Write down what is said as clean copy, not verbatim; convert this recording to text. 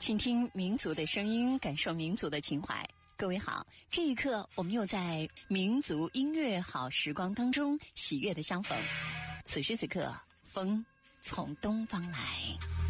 倾听民族的声音，感受民族的情怀。各位好，这一刻我们又在民族音乐好时光当中喜悦的相逢。此时此刻，风从东方来。